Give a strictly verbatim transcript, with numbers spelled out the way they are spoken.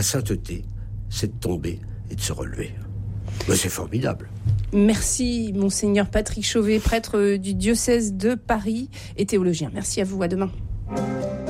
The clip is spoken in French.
La sainteté, c'est de tomber et de se relever. Mais c'est formidable. Merci, Monseigneur Patrick Chauvet, prêtre du diocèse de Paris et théologien. Merci à vous, à demain.